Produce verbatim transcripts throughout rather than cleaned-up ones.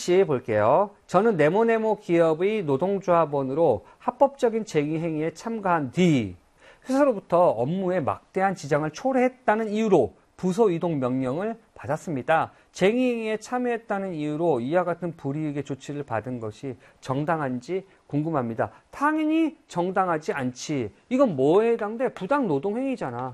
A씨 볼게요. 저는 네모네모 기업의 노동조합원으로 합법적인 쟁의 행위에 참가한 뒤 회사로부터 업무에 막대한 지장을 초래했다는 이유로 부서 이동 명령을 받았습니다. 쟁의 행위에 참여했다는 이유로 이와 같은 불이익의 조치를 받은 것이 정당한지 궁금합니다. 당연히 정당하지 않지. 이건 뭐에 해당돼? 부당 노동행위잖아.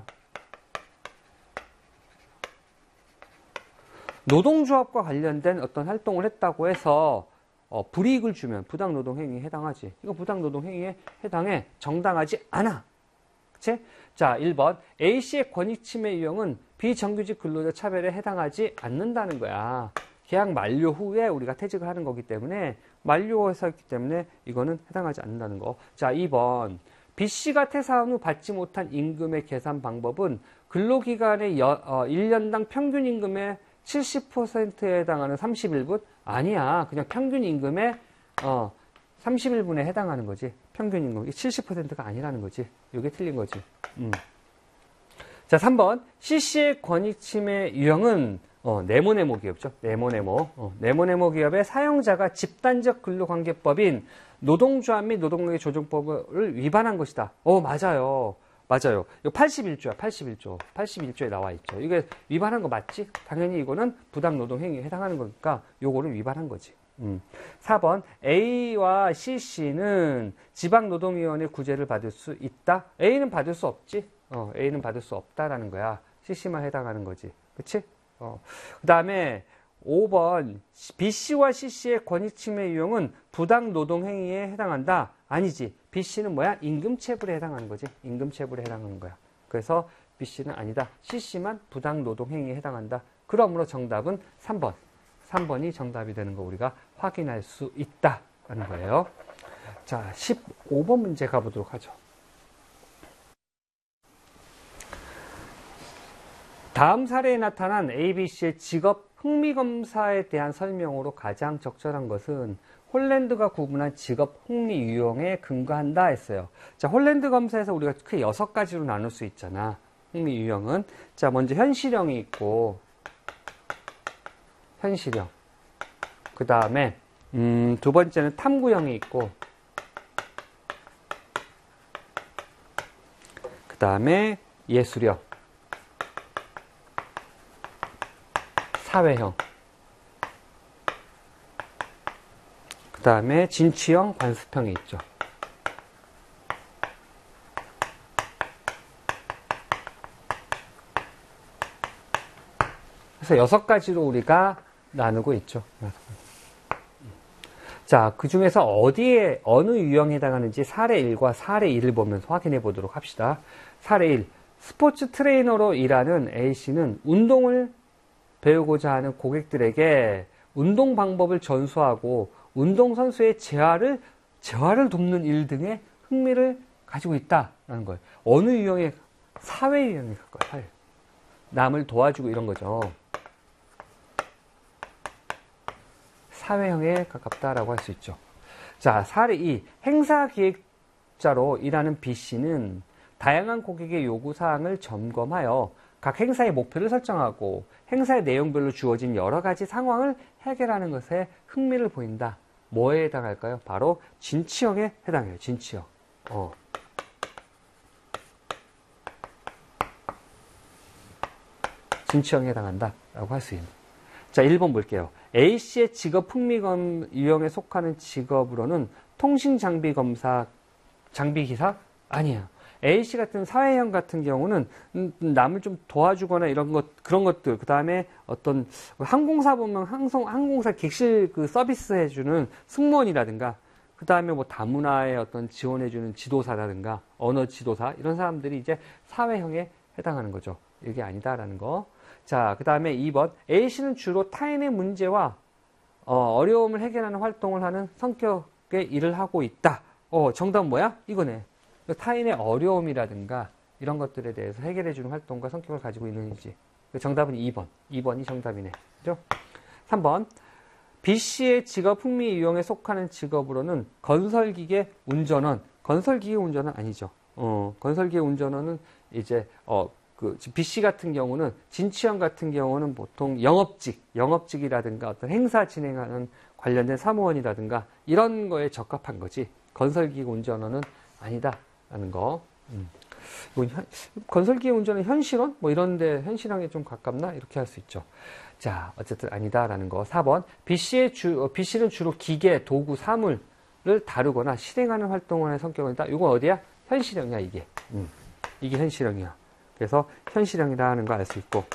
노동조합과 관련된 어떤 활동을 했다고 해서 어, 불이익을 주면 부당노동행위에 해당하지. 이거 부당노동행위에 해당해. 정당하지 않아. 그치? 자, 일 번. A씨의 권익침해 유형은 비정규직 근로자 차별에 해당하지 않는다는 거야. 계약 만료 후에 우리가 퇴직을 하는 거기 때문에 만료해서 했기 때문에 이거는 해당하지 않는다는 거. 자, 이 번. B씨가 퇴사한 후 받지 못한 임금의 계산 방법은 근로기간의 여, 어, 일 년당 평균 임금의 칠십 퍼센트에 해당하는 삼십일 분? 아니야. 그냥 평균 임금의 어, 삼십일 분에 해당하는 거지. 평균 임금. 칠십 퍼센트가 아니라는 거지. 이게 틀린 거지. 음. 자, 삼 번. C씨의 권익침해 유형은 어, 네모네모 기업이죠. 네모네모. 어, 네모네모 기업의 사용자가 집단적 근로관계법인 노동조합 및 노동관계 조정법을 위반한 것이다. 어, 맞아요. 맞아요. 이거 팔십일 조야, 팔십일 조. 팔십일 조에 나와 있죠. 이게 위반한 거 맞지? 당연히 이거는 부당노동행위에 해당하는 거니까 요거를 위반한 거지. 음. 사 번. A와 C씨는 지방노동위원회 구제를 받을 수 있다? A는 받을 수 없지? 어, A는 받을 수 없다라는 거야. C씨만 해당하는 거지. 그치? 어. 그 다음에 오 번. B씨와 C씨의 권익침해 유형은 부당노동행위에 해당한다? 아니지. B씨는 뭐야? 임금체불에 해당하는 거지. 임금체불에 해당하는 거야. 그래서 B씨는 아니다. C씨만 부당노동행위에 해당한다. 그러므로 정답은 삼 번. 삼 번이 정답이 되는 거 우리가 확인할 수 있다라는 거예요. 자, 십오 번 문제 가보도록 하죠. 다음 사례에 나타난 A, B, C의 직업 흥미검사에 대한 설명으로 가장 적절한 것은 홀랜드가 구분한 직업 흥미 유형에 근거한다 했어요. 자, 홀랜드 검사에서 우리가 크게 여섯 가지로 나눌 수 있잖아. 흥미 유형은. 자, 먼저 현실형이 있고, 현실형. 그 다음에, 음, 두 번째는 탐구형이 있고, 그 다음에 예술형. 사회형. 그 다음에 진취형, 관습형이 있죠. 그래서 여섯 가지로 우리가 나누고 있죠. 자, 그 중에서 어디에, 어느 유형에 해당하는지 사례 일과 사례 이를 보면서 확인해 보도록 합시다. 사례 일. 스포츠 트레이너로 일하는 A씨는 운동을 배우고자 하는 고객들에게 운동 방법을 전수하고 운동선수의 재활을, 재활을 돕는 일 등에 흥미를 가지고 있다라는 거예요. 어느 유형에, 사회 유형에 가까워요. 사회. 남을 도와주고 이런 거죠. 사회형에 가깝다라고 할 수 있죠. 자, 사례 이. 행사기획자로 일하는 B씨는 다양한 고객의 요구사항을 점검하여 각 행사의 목표를 설정하고 행사의 내용별로 주어진 여러 가지 상황을 해결하는 것에 흥미를 보인다. 뭐에 해당할까요? 바로 진취형에 해당해요. 진취형. 어. 진취형에 해당한다라고 할 수 있는. 자, 일 번 볼게요. A씨의 직업 흥미검 유형에 속하는 직업으로는 통신장비검사, 장비기사? 아니야. A씨 같은 사회형 같은 경우는 남을 좀 도와주거나 이런 것, 그런 것들, 그 다음에 어떤 항공사 보면 항공, 항공사 객실 그 서비스 해주는 승무원이라든가, 그 다음에 뭐 다문화에 어떤 지원해주는 지도사라든가, 언어 지도사, 이런 사람들이 이제 사회형에 해당하는 거죠. 이게 아니다라는 거. 자, 그 다음에 이 번. A씨는 주로 타인의 문제와 어, 어려움을 해결하는 활동을 하는 성격의 일을 하고 있다. 어, 정답 뭐야? 이거네. 타인의 어려움이라든가 이런 것들에 대해서 해결해주는 활동과 성격을 가지고 있는지. 정답은 이 번. 이 번이 정답이네. 그죠? 삼 번. B씨의 직업 흥미 유형에 속하는 직업으로는 건설기계 운전원. 건설기계 운전원 아니죠. 어, 건설기계 운전원은 이제, 어, 그 B씨 같은 경우는 진취형 같은 경우는 보통 영업직, 영업직이라든가 어떤 행사 진행하는 관련된 사무원이라든가 이런 거에 적합한 거지 건설기계 운전원은 아니다라는 거. 음. 현, 건설기계 운전은 현실원? 뭐 이런데 현실형에 좀 가깝나? 이렇게 할 수 있죠. 자, 어쨌든 아니다라는 거. 사 번 B씨의 주, B씨는 주로 기계, 도구, 사물을 다루거나 실행하는 활동을 하는 성격이다. 이건 어디야? 현실형이야 이게. 음. 이게 현실형이야. 그래서 현실형이라는 거 알 수 있고.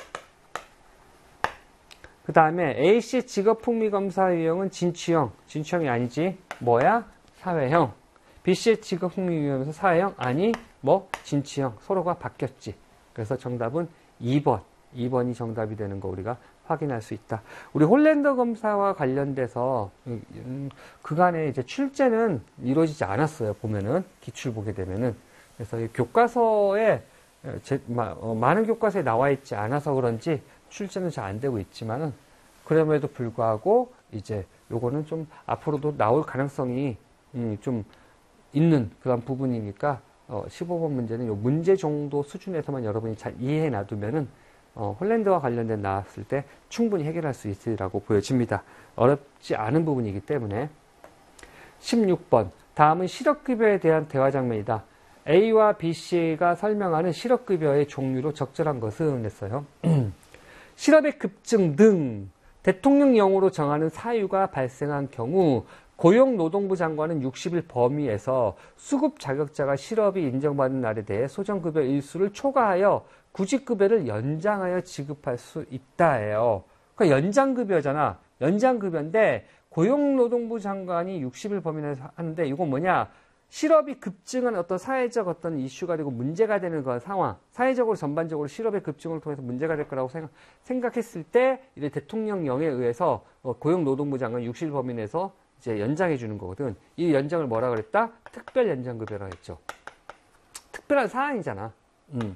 그 다음에 A씨 직업흥미검사 유형은 진취형. 진취형이 아니지. 뭐야? 사회형. B씨의 직업흥미유형에서 사회형? 아니, 뭐? 진취형. 서로가 바뀌었지. 그래서 정답은 이 번. 이 번이 정답이 되는 거 우리가 확인할 수 있다. 우리 홀랜더 검사와 관련돼서 음, 그간에 이제 출제는 이루어지지 않았어요. 보면은 기출 보게 되면은 그래서 이 교과서에 제, 마, 어, 많은 교과서에 나와 있지 않아서 그런지 출제는 잘 안 되고 있지만은 그럼에도 불구하고 이제 요거는 좀 앞으로도 나올 가능성이 음, 좀 있는 그런 부분이니까 어, 십오 번 문제는 요 문제 정도 수준에서만 여러분이 잘 이해해 놔두면은 어, 홀랜드와 관련된 나왔을 때 충분히 해결할 수 있으리라고 보여집니다. 어렵지 않은 부분이기 때문에. 십육 번 다음은 실업급여에 대한 대화 장면이다. A와 B씨가 설명하는 실업급여의 종류로 적절한 것은 했어요. 실업의 급증 등 대통령령으로 정하는 사유가 발생한 경우 고용노동부 장관은 육십 일 범위에서 수급 자격자가 실업이 인정받는 날에 대해 소정급여 일수를 초과하여 구직급여를 연장하여 지급할 수 있다예요. 그러니까 연장급여잖아. 연장급여인데 고용노동부 장관이 육십 일 범위 내에서 하는데 이건 뭐냐? 실업이 급증한 어떤 사회적 어떤 이슈가 되고 문제가 되는 그런 상황, 사회적으로 전반적으로 실업의 급증을 통해서 문제가 될 거라고 생각, 생각했을 때 이제 대통령령에 의해서 고용노동부 장관 육십 일 범위 내에서 이제 연장해 주는 거거든. 이 연장을 뭐라 그랬다? 특별 연장급여라 했죠. 특별한 사안이잖아. 음.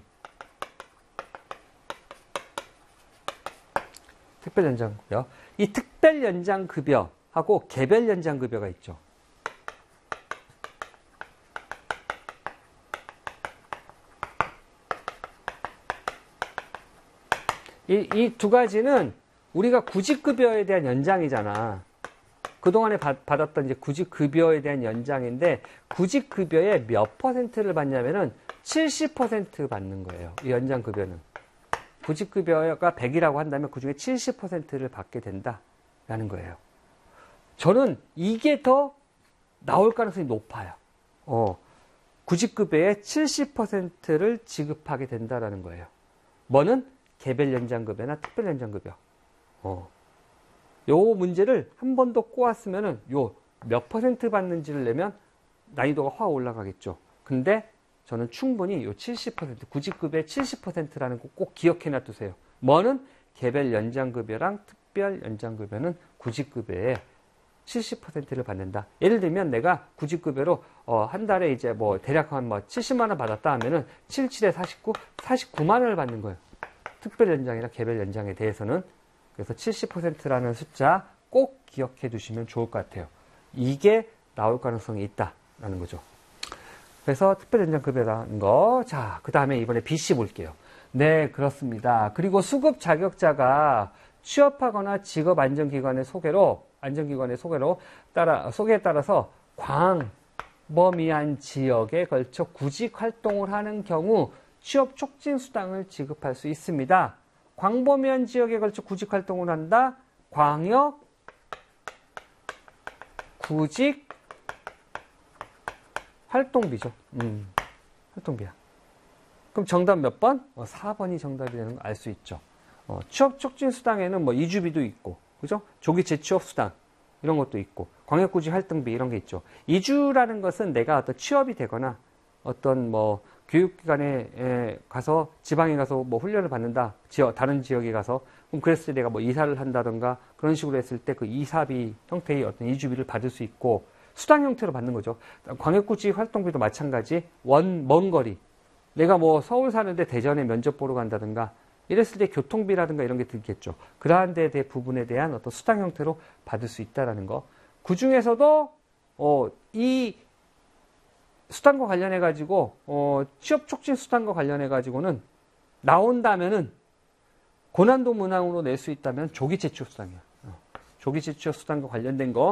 특별 연장급여. 이 특별 연장급여하고 개별 연장급여가 있죠. 이, 이 두 가지는 우리가 구직급여에 대한 연장이잖아. 그동안에 받, 받았던 이제 구직급여에 대한 연장인데, 구직급여의 몇 퍼센트를 받냐면은 칠십 퍼센트 받는 거예요. 이 연장급여는. 구직급여가 백이라고 한다면 그 중에 칠십 퍼센트를 받게 된다라는 거예요. 저는 이게 더 나올 가능성이 높아요. 어, 구직급여의 칠십 퍼센트를 지급하게 된다라는 거예요. 뭐는? 개별 연장급여나 특별 연장급여. 어. 요 문제를 한 번 더 꼬았으면은 요 몇 퍼센트 받는지를 내면 난이도가 확 올라가겠죠. 근데 저는 충분히 요 칠십 퍼센트, 구직급여의 칠십 퍼센트라는 거 꼭 기억해 놔두세요. 뭐는? 개별 연장급여랑 특별 연장급여는 구직급여의 칠십 퍼센트를 받는다. 예를 들면 내가 구직급여로 어, 한 달에 이제 뭐 대략 한 뭐 칠십만 원 받았다 하면은 칠십칠에 사십구, 사십구만 원을 받는 거예요. 특별 연장이나 개별 연장에 대해서는. 그래서 칠십 퍼센트라는 숫자 꼭 기억해 두시면 좋을 것 같아요. 이게 나올 가능성이 있다라는 거죠. 그래서 특별 연장급여라는 거. 자, 그 다음에 이번에 B씨 볼게요. 네, 그렇습니다. 그리고 수급 자격자가 취업하거나 직업 안정기관의 소개로, 안정기관의 소개로 따라, 소개에 따라서 광범위한 지역에 걸쳐 구직 활동을 하는 경우 취업 촉진 수당을 지급할 수 있습니다. 광범위한 지역에 걸쳐 구직 활동을 한다. 광역 구직 활동비죠. 음, 활동비야. 그럼 정답 몇 번? 어, 사 번이 정답이 되는 거 알 수 있죠. 어, 취업 촉진 수당에는 뭐 이주비도 있고, 그죠? 조기 재취업 수당 이런 것도 있고, 광역 구직 활동비 이런 게 있죠. 이주라는 것은 내가 어떤 취업이 되거나 어떤 뭐 교육기관에 가서 지방에 가서 뭐 훈련을 받는다. 지역, 다른 지역에 가서 그럼 그랬을 때 내가 뭐 이사를 한다던가 그런 식으로 했을 때 그 이사비 형태의 어떤 이주비를 받을 수 있고 수당 형태로 받는 거죠. 광역구직 활동비도 마찬가지. 원, 먼 거리. 내가 뭐 서울 사는데 대전에 면접 보러 간다든가 이랬을 때 교통비라든가 이런 게 들겠죠. 그러한 데 대해 부분에 대한 어떤 수당 형태로 받을 수 있다라는 거. 그 중에서도 어, 이 수당과 관련해 가지고 어, 취업 촉진 수당과 관련해 가지고는 나온다면은 고난도 문항으로 낼 수 있다면 조기제출수당이야. 어. 조기제출수당과 관련된 거